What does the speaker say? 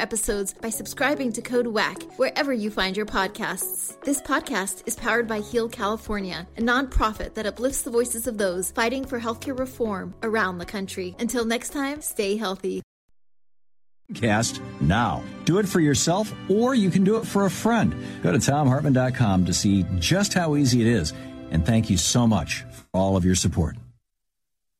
episodes by subscribing to Code WACK wherever you find your podcasts. This podcast is powered by Heal California, a nonprofit that uplifts the voices of those fighting for healthcare reform around the country. Until next time, stay healthy. Cast now. Do it for yourself, or you can do it for a friend. Go to TomHartman.com to see just how easy it is. And thank you so much for all of your support.